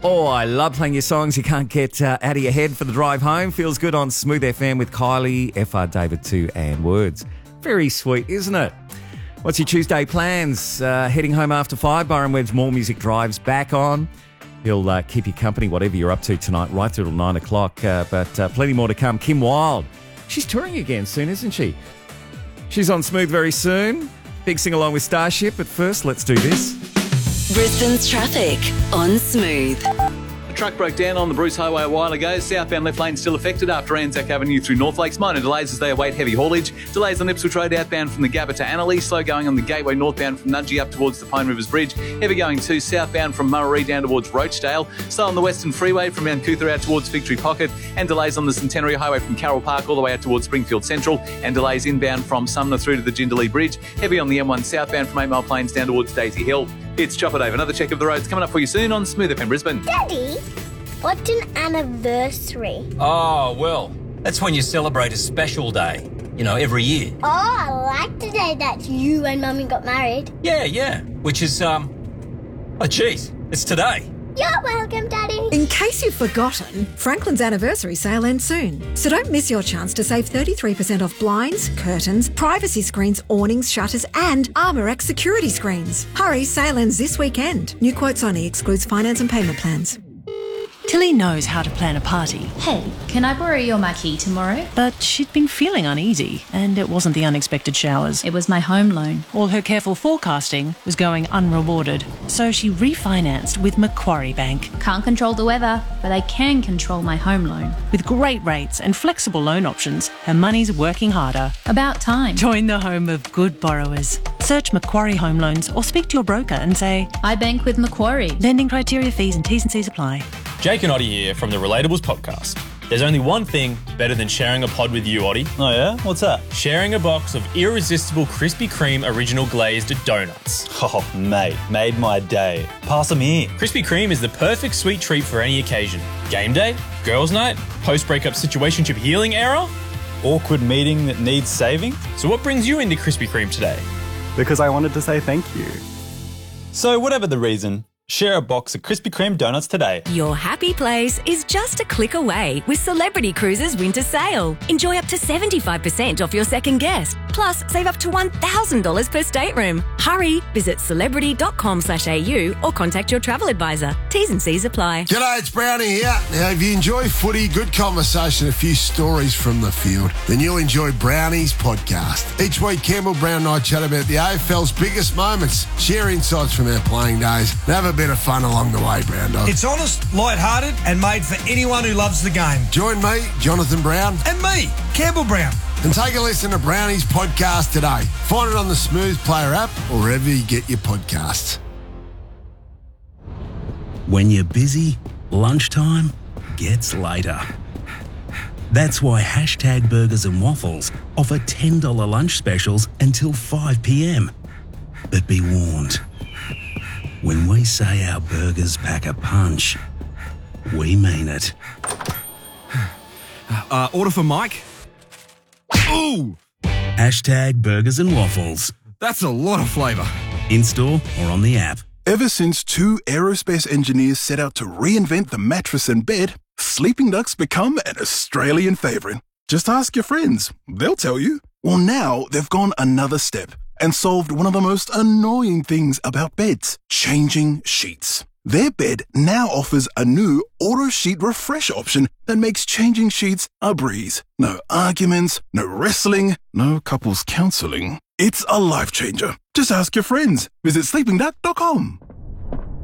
Oh, I love playing your songs you can't get out of your head for the drive home. Feels good on Smooth FM with Kylie, FR David 2 and Words. Very sweet, isn't it? What's your Tuesday plans? Heading home after 5, Byron Webb's More Music Drive's back on. He'll keep you company, whatever you're up to tonight, right through till 9 o'clock. But plenty more to come. Kim Wilde, she's touring again soon, isn't she? She's on Smooth very soon. Big sing-along with Starship. But first, let's do this. Brisbane's traffic on Smooth. A truck broke down on the Bruce Highway a while ago. Southbound left lane still affected after Anzac Avenue through North Lakes. Minor delays as they await heavy haulage. Delays on Ipswich Road outbound from the Gabba to Annalee. Slow going on the Gateway northbound from Nudgee up towards the Pine Rivers Bridge. Heavy going too southbound from Murray down towards Rochdale. Slow on the Western Freeway from Mount Cootha out towards Victory Pocket. And delays on the Centenary Highway from Carroll Park all the way out towards Springfield Central. And delays inbound from Sumner through to the Jindalee Bridge. Heavy on the M1 southbound from 8 Mile Plains down towards Daisy Hill. It's Chopper Dave. Another check of the roads coming up for you soon on Smooth FM Brisbane. Daddy, what's an anniversary? Oh, well, that's when you celebrate a special day, every year. Oh, I like the day that you and Mummy got married. Yeah, which is, it's today. You're welcome, Daddy. In case you've forgotten, Franklin's anniversary sale ends soon. So don't miss your chance to save 33% off blinds, curtains, privacy screens, awnings, shutters and ArmorX security screens. Hurry, sale ends this weekend. New quotes only, excludes finance and payment plans. Tilly knows how to plan a party. Hey, can I borrow your marquee tomorrow? But she'd been feeling uneasy, and it wasn't the unexpected showers. It was my home loan. All her careful forecasting was going unrewarded, so she refinanced with Macquarie Bank. Can't control the weather, but I can control my home loan. With great rates and flexible loan options, her money's working harder. About time. Join the home of good borrowers. Search Macquarie Home Loans or speak to your broker and say, I bank with Macquarie. Lending criteria, fees and T's and C's apply. Jake and Oddie here from the Relatables podcast. There's only one thing better than sharing a pod with you, Oddie. Oh yeah? What's that? Sharing a box of irresistible Krispy Kreme original glazed donuts. Oh, mate, made my day. Pass them here. Krispy Kreme is the perfect sweet treat for any occasion. Game day, girls' night, post-breakup situationship healing era, awkward meeting that needs saving. So what brings you into Krispy Kreme today? Because I wanted to say thank you. So whatever the reason, share a box of Krispy Kreme donuts today. Your happy place is just a click away with Celebrity Cruises Winter Sale. Enjoy up to 75% off your second guest. Plus, save up to $1,000 per stateroom. Hurry, visit celebrity.com.au or contact your travel advisor. T's and C's apply. G'day, it's Brownie here. Now, if you enjoy footy, good conversation, a few stories from the field, then you'll enjoy Brownie's podcast. Each week, Campbell Brown and I chat about the AFL's biggest moments, share insights from our playing days, and have a bit of fun along the way, Brown Dog. It's honest, light-hearted and made for anyone who loves the game. Join me, Jonathan Brown. And me, Campbell Brown. And take a listen to Brownie's podcast today. Find it on the Smooth Player app or wherever you get your podcasts. When you're busy, lunchtime gets later. That's why Hashtag Burgers and Waffles offer $10 lunch specials until 5 p.m. But be warned, when we say our burgers pack a punch, we mean it. Order for Mike. Ooh! Hashtag Burgers and Waffles. That's a lot of flavour. In-store or on the app. Ever since 2 aerospace engineers set out to reinvent the mattress and bed, sleeping ducks become an Australian favourite. Just ask your friends. They'll tell you. Well, now they've gone another step and solved one of the most annoying things about beds, changing sheets. Their bed now offers a new auto sheet refresh option that makes changing sheets a breeze. No arguments, no wrestling, no couples counselling. It's a life changer. Just ask your friends. Visit sleepingduck.com.